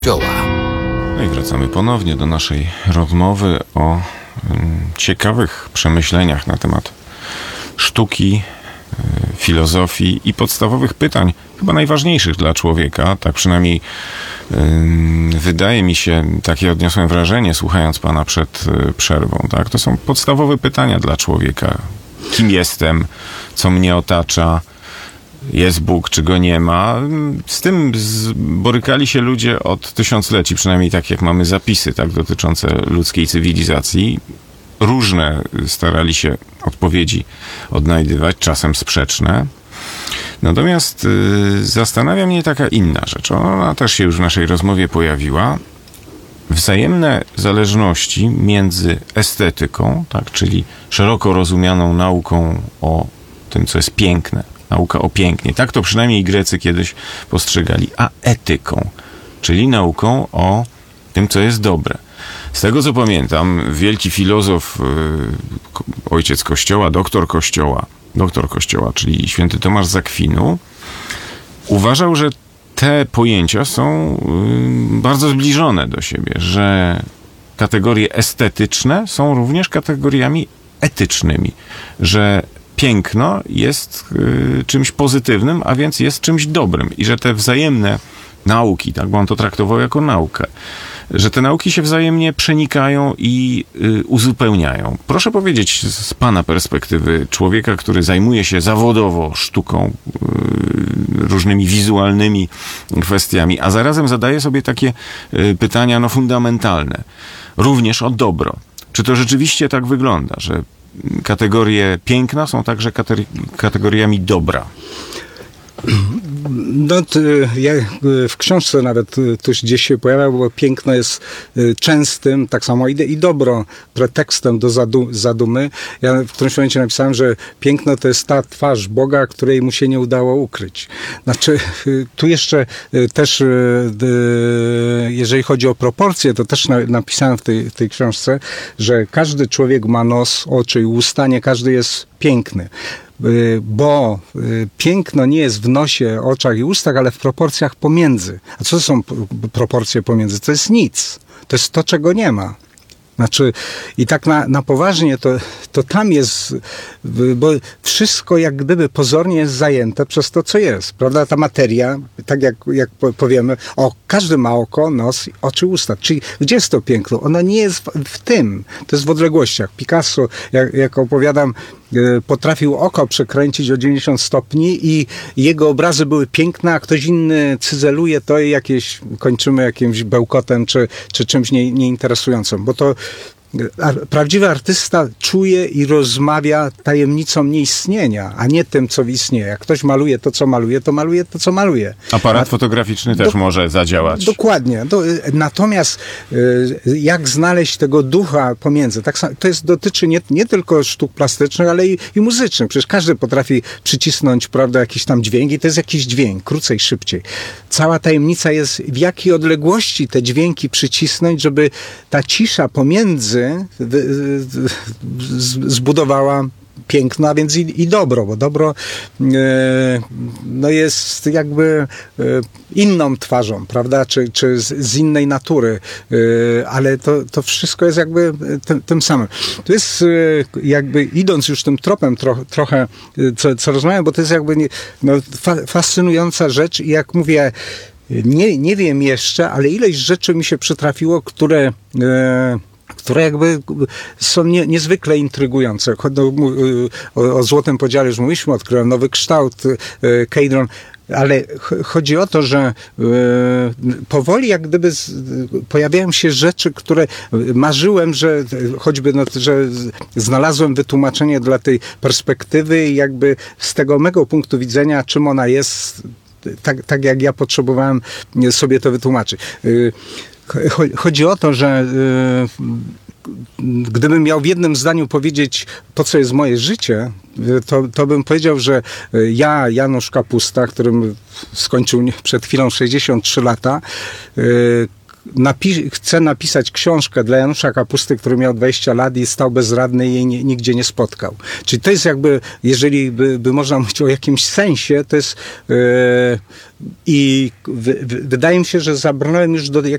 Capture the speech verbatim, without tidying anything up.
Kościoła. No i wracamy ponownie do naszej rozmowy o y, ciekawych przemyśleniach na temat sztuki, y, filozofii i podstawowych pytań, chyba najważniejszych dla człowieka. Tak przynajmniej y, wydaje mi się, takie odniosłem wrażenie, słuchając pana przed y, przerwą. Tak? To są podstawowe pytania dla człowieka. Kim jestem? Co mnie otacza? Jest Bóg, czy go nie ma? Z tym z, borykali się ludzie od tysiącleci, przynajmniej tak jak mamy zapisy tak, dotyczące ludzkiej cywilizacji. Różne starali się odpowiedzi odnajdywać, czasem sprzeczne. Natomiast y, zastanawia mnie taka inna rzecz. Ona też się już w naszej rozmowie pojawiła. Wzajemne zależności między estetyką, tak, czyli szeroko rozumianą nauką o tym, co jest piękne, nauka o pięknie. Tak to przynajmniej Grecy kiedyś postrzegali. A etyką, czyli nauką o tym, co jest dobre. Z tego, co pamiętam, wielki filozof, yy, ojciec Kościoła, doktor Kościoła, doktor Kościoła, czyli święty Tomasz z Akwinu, uważał, że te pojęcia są yy, bardzo zbliżone do siebie, że kategorie estetyczne są również kategoriami etycznymi, że piękno jest y, czymś pozytywnym, a więc jest czymś dobrym. I że te wzajemne nauki, tak, bo on to traktował jako naukę, że te nauki się wzajemnie przenikają i y, uzupełniają. Proszę powiedzieć z pana perspektywy człowieka, który zajmuje się zawodowo sztuką, y, różnymi wizualnymi kwestiami, a zarazem zadaje sobie takie y, pytania no, fundamentalne, również o dobro. Czy to rzeczywiście tak wygląda, że kategorie piękna są także kategoriami dobra? No, to ja w książce nawet tuż gdzieś się pojawia, bo piękno jest częstym, tak samo i, i dobro, pretekstem do zadu, zadumy. Ja w którymś momencie napisałem, że piękno to jest ta twarz Boga, której mu się nie udało ukryć. Znaczy, tu jeszcze też, jeżeli chodzi o proporcje, to też napisałem w tej, w tej książce, że każdy człowiek ma nos, oczy i usta, nie każdy jest piękny. Bo piękno nie jest w nosie, oczach i ustach, ale w proporcjach pomiędzy. A co są proporcje pomiędzy? To jest nic. To jest to, czego nie ma. Znaczy, i tak na, na poważnie to, to tam jest, bo wszystko jak gdyby pozornie jest zajęte przez to, co jest. Prawda? Ta materia, tak jak, jak powiemy, o, każdy ma oko, nos, oczy, usta. Czyli gdzie jest to piękno? Ono nie jest w, w tym. To jest w odległościach. Picasso, jak, jak opowiadam, potrafił oko przekręcić o dziewięćdziesiąt stopni i jego obrazy były piękne, a ktoś inny cyzeluje to i jakieś, kończymy jakimś bełkotem czy, czy czymś nie, nieinteresującym. Bo to prawdziwy artysta czuje i rozmawia tajemnicą nieistnienia, a nie tym, co istnieje. Jak ktoś maluje to, co maluje, to maluje to, co maluje. Aparat a, fotograficzny też do, może zadziałać. Dokładnie. Do, natomiast jak znaleźć tego ducha pomiędzy? Tak, to jest, dotyczy nie, nie tylko sztuk plastycznych, ale i, i muzycznych. Przecież każdy potrafi przycisnąć, prawda, jakiś tam dźwięk i to jest jakiś dźwięk, krócej, szybciej. Cała tajemnica jest, w jakiej odległości te dźwięki przycisnąć, żeby ta cisza pomiędzy zbudowała piękno, a więc i, i dobro, bo dobro e, no jest jakby e, inną twarzą, prawda, czy, czy z, z innej natury, e, ale to, to wszystko jest jakby tym, tym samym. To jest e, jakby idąc już tym tropem tro, trochę, co, co rozmawiam, bo to jest jakby nie, no, fa, fascynująca rzecz i jak mówię, nie, nie wiem jeszcze, ale ileś rzeczy mi się przytrafiło, które e, które jakby są nie, niezwykle intrygujące. O, o Złotym Podziale już mówiliśmy, odkryłem nowy kształt, Kejdron, ale chodzi o to, że powoli jak gdyby pojawiają się rzeczy, które marzyłem, że choćby no, że znalazłem wytłumaczenie dla tej perspektywy i jakby z tego mego punktu widzenia, czym ona jest, tak, tak jak ja potrzebowałem sobie to wytłumaczyć. Chodzi o to, że gdybym miał w jednym zdaniu powiedzieć, po co jest moje życie, to, to bym powiedział, że ja, Janusz Kapusta, którym skończył przed chwilą sześćdziesiąt trzy lata, Napi- chcę napisać książkę dla Janusza Kapusty, który miał dwadzieścia lat i stał bezradny i jej nie, nigdzie nie spotkał. Czyli to jest jakby, jeżeli by, by można mówić o jakimś sensie, to jest yy, i w, w, wydaje mi się, że zabrnąłem już do